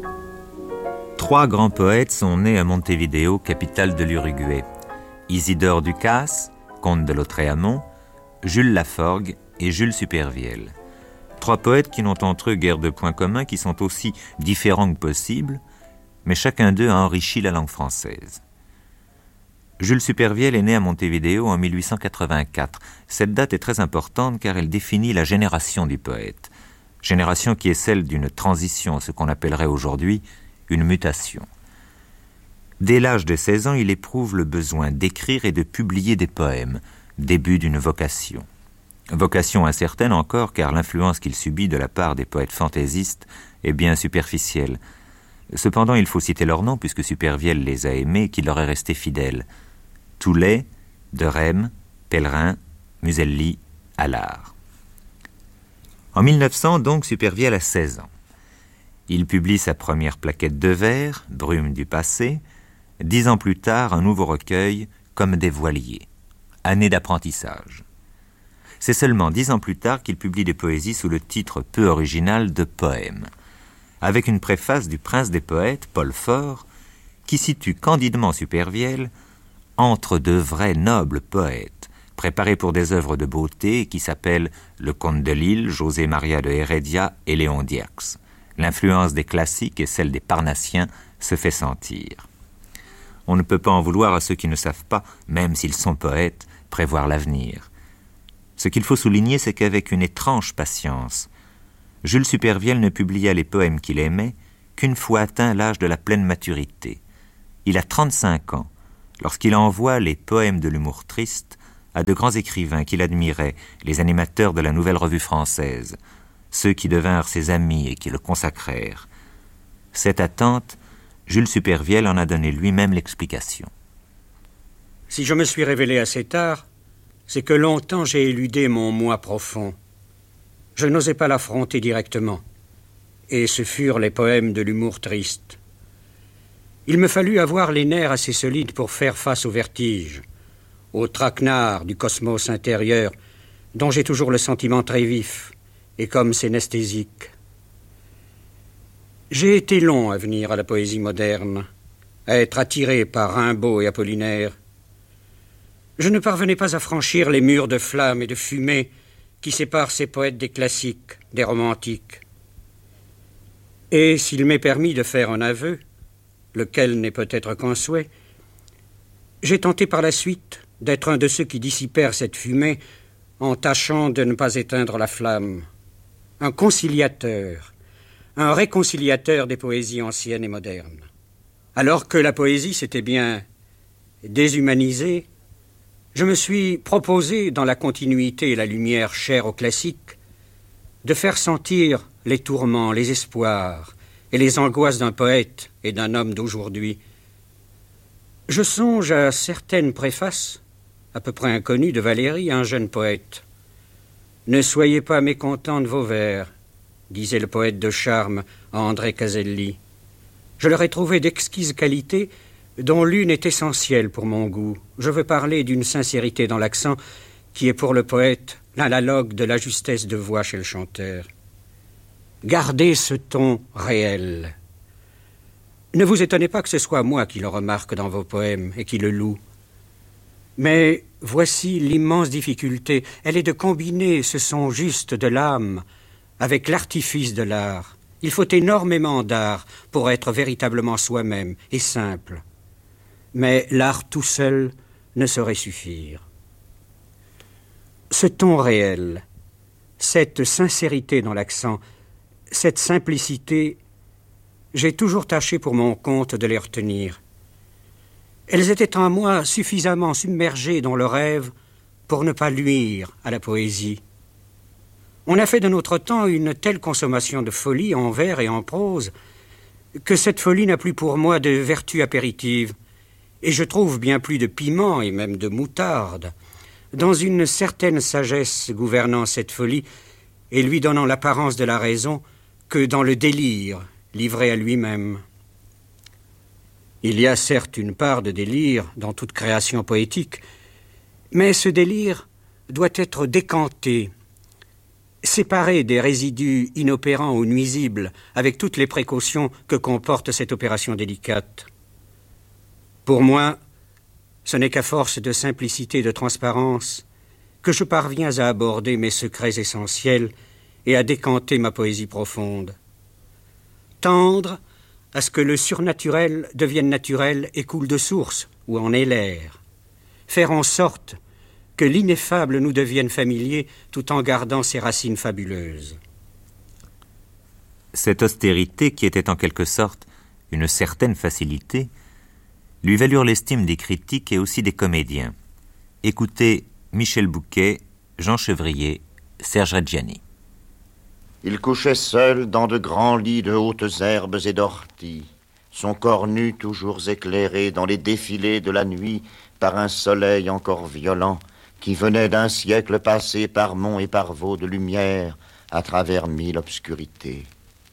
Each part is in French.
Trois grands poètes sont nés à Montevideo, capitale de l'Uruguay. Isidore Ducasse, comte de Lautréamont, Jules Laforgue et Jules Supervielle. Trois poètes qui n'ont entre eux guère de points communs, qui sont aussi différents que possible, mais chacun d'eux a enrichi la langue française. Jules Supervielle est né à Montevideo en 1884. Cette date est très importante car elle définit la génération du poète. Génération qui est celle d'une transition, ce qu'on appellerait aujourd'hui une mutation. Dès l'âge de 16 ans, il éprouve le besoin d'écrire et de publier des poèmes, début d'une vocation. Vocation incertaine encore, car l'influence qu'il subit de la part des poètes fantaisistes est bien superficielle. Cependant, il faut citer leurs noms, puisque Supervielle les a aimés et qu'il leur est resté fidèle. Toulet, De Rème, Pellerin, Muselli, Allard. En 1900, donc, Supervielle a 16 ans. Il publie sa première plaquette de vers, Brume du passé. 10 ans plus tard, un nouveau recueil, Comme des voiliers. Année d'apprentissage. C'est seulement 10 ans plus tard qu'il publie des poésies sous le titre peu original de Poèmes, avec une préface du prince des poètes, Paul Fort, qui situe candidement Supervielle entre de vrais nobles poètes, préparés pour des œuvres de beauté qui s'appellent Le Comte de Lille, José Maria de Heredia et Léon Diax. L'influence des classiques et celle des Parnassiens se fait sentir. On ne peut pas en vouloir à ceux qui ne savent pas, même s'ils sont poètes, prévoir l'avenir. Ce qu'il faut souligner, c'est qu'avec une étrange patience, Jules Supervielle ne publia les poèmes qu'il aimait qu'une fois atteint l'âge de la pleine maturité. Il a 35 ans, lorsqu'il envoie les poèmes de l'humour triste à de grands écrivains qu'il admirait, les animateurs de la Nouvelle Revue Française, ceux qui devinrent ses amis et qui le consacrèrent. Cette attente, Jules Supervielle en a donné lui-même l'explication. Si je me suis révélé assez tard, c'est que longtemps j'ai éludé mon moi profond. Je n'osais pas l'affronter directement, et ce furent les poèmes de l'humour triste. Il me fallut avoir les nerfs assez solides pour faire face au vertige, au traquenard du cosmos intérieur, dont j'ai toujours le sentiment très vif, et comme synesthésique. J'ai été long à venir à la poésie moderne, à être attiré par Rimbaud et Apollinaire. Je ne parvenais pas à franchir les murs de flammes et de fumée qui séparent ces poètes des classiques, des romantiques. Et s'il m'est permis de faire un aveu, lequel n'est peut-être qu'un souhait, j'ai tenté par la suite d'être un de ceux qui dissipèrent cette fumée en tâchant de ne pas éteindre la flamme. Un conciliateur, un réconciliateur des poésies anciennes et modernes. Alors que la poésie s'était bien déshumanisée, je me suis proposé, dans la continuité et la lumière chère aux classiques, de faire sentir les tourments, les espoirs et les angoisses d'un poète et d'un homme d'aujourd'hui. Je songe à certaines préfaces, à peu près inconnues, de Valéry, un jeune poète. « Ne soyez pas mécontents de vos vers », disait le poète de charme à André Caselli. Je leur ai trouvé d'exquises qualités, dont l'une est essentielle pour mon goût. Je veux parler d'une sincérité dans l'accent qui est pour le poète l'analogue de la justesse de voix chez le chanteur. Gardez ce ton réel. Ne vous étonnez pas que ce soit moi qui le remarque dans vos poèmes et qui le loue. Mais voici l'immense difficulté. Elle est de combiner ce son juste de l'âme avec l'artifice de l'art. Il faut énormément d'art pour être véritablement soi-même et simple. Mais l'art tout seul ne saurait suffire. Ce ton réel, cette sincérité dans l'accent, cette simplicité, j'ai toujours tâché pour mon compte de les retenir. Elles étaient en moi suffisamment submergées dans le rêve pour ne pas nuire à la poésie. On a fait de notre temps une telle consommation de folie en vers et en prose que cette folie n'a plus pour moi de vertu apéritive, et je trouve bien plus de piment et même de moutarde dans une certaine sagesse gouvernant cette folie et lui donnant l'apparence de la raison que dans le délire livré à lui-même. Il y a certes une part de délire dans toute création poétique, mais ce délire doit être décanté. séparée des résidus inopérants ou nuisibles avec toutes les précautions que comporte cette opération délicate. Pour moi, ce n'est qu'à force de simplicité et de transparence que je parviens à aborder mes secrets essentiels et à décanter ma poésie profonde. Tendre à ce que le surnaturel devienne naturel et coule de source, où en est l'air. Faire en sorte que l'ineffable nous devienne familier tout en gardant ses racines fabuleuses. Cette austérité, qui était en quelque sorte une certaine facilité, lui valurent l'estime des critiques et aussi des comédiens. Écoutez Michel Bouquet, Jean Chevrier, Serge Reggiani. Il couchait seul dans de grands lits de hautes herbes et d'orties, son corps nu toujours éclairé dans les défilés de la nuit par un soleil encore violent qui venait d'un siècle passé par monts et par vaux de lumière à travers mille obscurités.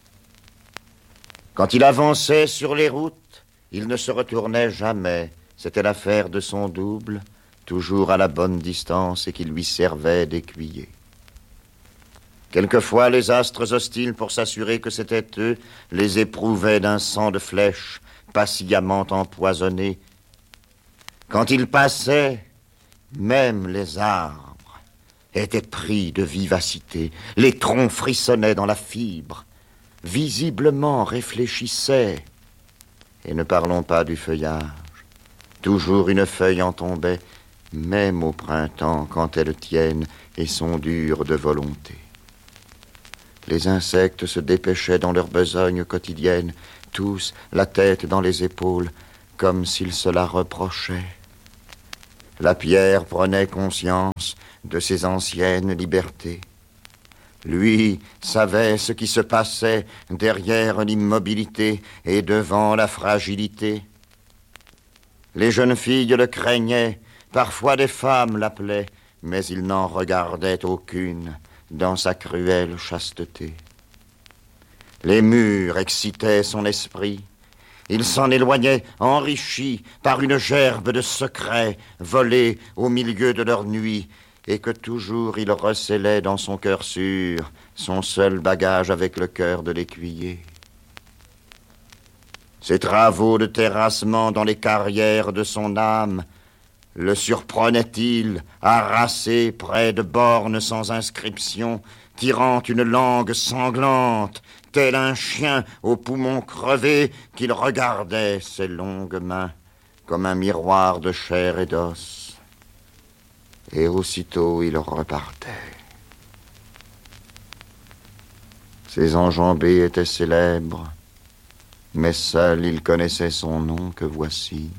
Quand il avançait sur les routes, il ne se retournait jamais, c'était l'affaire de son double, toujours à la bonne distance et qui lui servait d'écuyer. Quelquefois, les astres hostiles, pour s'assurer que c'était eux, les éprouvaient d'un sang de flèche, pas sciemment empoisonné. Quand ils passaient, même les arbres étaient pris de vivacité, les troncs frissonnaient dans la fibre, visiblement réfléchissaient. Et ne parlons pas du feuillage, toujours une feuille en tombait, même au printemps, quand elles tiennent et sont dures de volonté. Les insectes se dépêchaient dans leur besogne quotidienne, tous la tête dans les épaules, comme s'ils se la reprochaient. La pierre prenait conscience de ses anciennes libertés. Lui savait ce qui se passait derrière l'immobilité et devant la fragilité. Les jeunes filles le craignaient, parfois des femmes l'appelaient, mais il n'en regardait aucune dans sa cruelle chasteté. Les murs excitaient son esprit. Il s'en éloignait enrichi par une gerbe de secrets volés au milieu de leur nuit et que toujours il recélait dans son cœur sûr, son seul bagage avec le cœur de l'écuyer. Ses travaux de terrassement dans les carrières de son âme le surprenait-il, harassé près de bornes sans inscription, tirant une langue sanglante, tel un chien aux poumons crevés qu'il regardait ses longues mains comme un miroir de chair et d'os. Et aussitôt il repartait. Ses enjambées étaient célèbres, mais seul il connaissait son nom que voici.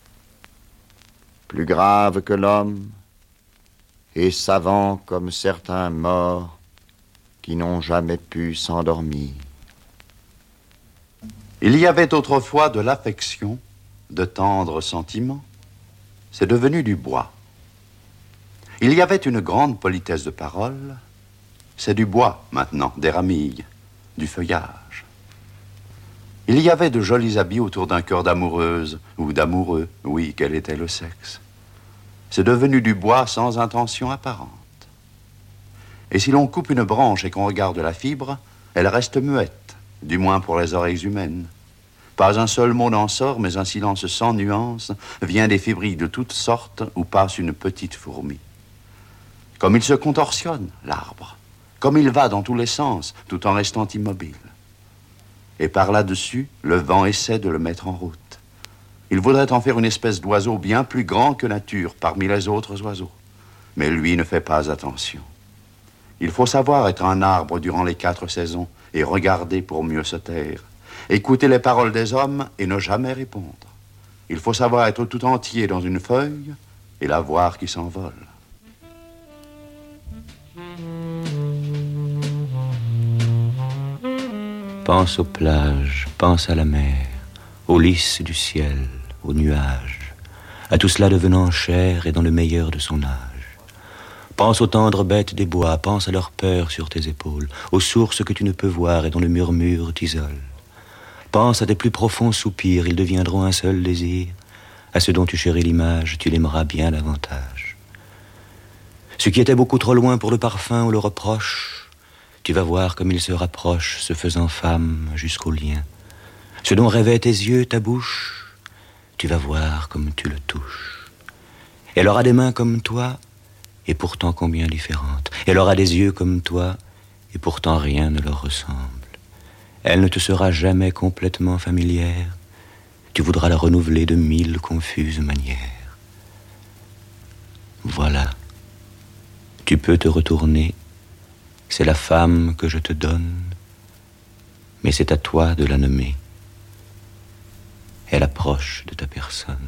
Plus grave que l'homme, et savant comme certains morts qui n'ont jamais pu s'endormir. Il y avait autrefois de l'affection, de tendres sentiments. C'est devenu du bois. Il y avait une grande politesse de parole. C'est du bois, maintenant, des ramilles, du feuillage. Il y avait de jolis habits autour d'un cœur d'amoureuse ou d'amoureux. Oui, quel était le sexe. C'est devenu du bois sans intention apparente. Et si l'on coupe une branche et qu'on regarde la fibre, elle reste muette, du moins pour les oreilles humaines. Pas un seul mot n'en sort, mais un silence sans nuance vient des fibrilles de toutes sortes où passe une petite fourmi. Comme il se contorsionne, l'arbre, comme il va dans tous les sens, tout en restant immobile. Et par là-dessus, le vent essaie de le mettre en route. Il voudrait en faire une espèce d'oiseau bien plus grand que nature parmi les autres oiseaux. Mais lui ne fait pas attention. Il faut savoir être un arbre durant les 4 saisons et regarder pour mieux se taire. Écouter les paroles des hommes et ne jamais répondre. Il faut savoir être tout entier dans une feuille et la voir qui s'envole. Pense aux plages, pense à la mer, aux lys du ciel, aux nuages, à tout cela devenant chair et dans le meilleur de son âge. Pense aux tendres bêtes des bois, pense à leur peur sur tes épaules, aux sources que tu ne peux voir et dont le murmure t'isole. Pense à tes plus profonds soupirs, ils deviendront un seul désir. À ce dont tu chéris l'image, tu l'aimeras bien davantage. Ce qui était beaucoup trop loin pour le parfum ou le reproche Tu vas voir comme il se rapproche, se faisant femme jusqu'au lien. Ce dont rêvaient tes yeux, ta bouche, tu vas voir comme tu le touches. Elle aura des mains comme toi, et pourtant combien différentes. Elle aura des yeux comme toi, et pourtant rien ne leur ressemble. Elle ne te sera jamais complètement familière. Tu voudras la renouveler de 1000 confuses manières. Voilà. Tu peux te retourner. C'est la femme que je te donne, mais c'est à toi de la nommer. Elle approche de ta personne.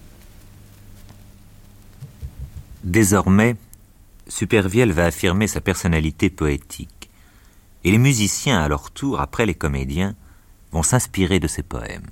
Désormais, Supervielle va affirmer sa personnalité poétique, et les musiciens, à leur tour, après les comédiens, vont s'inspirer de ses poèmes.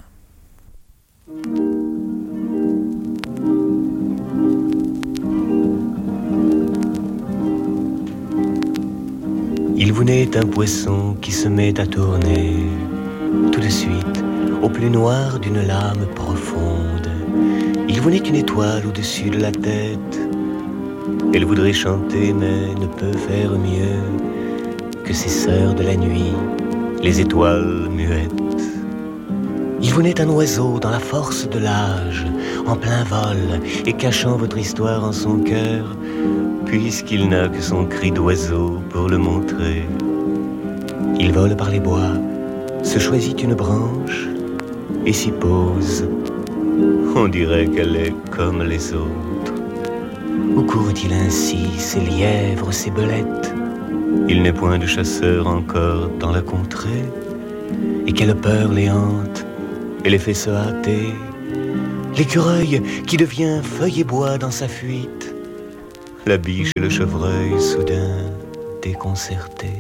Il vous naît un poisson qui se met à tourner, tout de suite, au plus noir d'une lame profonde. Il vous naît une étoile au-dessus de la tête. Elle voudrait chanter mais ne peut faire mieux que ces sœurs de la nuit, les étoiles muettes. Il vous naît un oiseau dans la force de l'âge, en plein vol et cachant votre histoire en son cœur, puisqu'il n'a que son cri d'oiseau pour le montrer. Il vole par les bois, se choisit une branche et s'y pose. On dirait qu'elle est comme les autres. Où court-il ainsi, ces lièvres, ces belettes? Il n'est point de chasseur encore dans la contrée. Et quelle peur les hante et les fait se hâter. L'écureuil qui devient feuille et bois dans sa fuite. La biche et le chevreuil soudain déconcertés.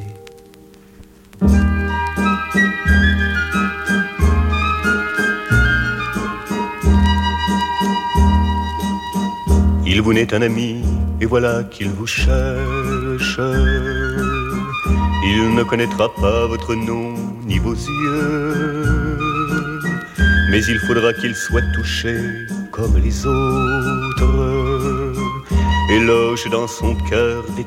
Il vous naît un ami, et voilà qu'il vous cherche. Il ne connaîtra pas votre nom, ni vos yeux. Mais il faudra qu'il soit touché comme les autres, et loge dans son cœur des